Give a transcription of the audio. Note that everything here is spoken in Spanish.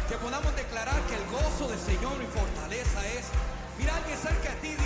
Que podamos declarar que el gozo del Señor y fortaleza es. Mira a alguien cerca de ti,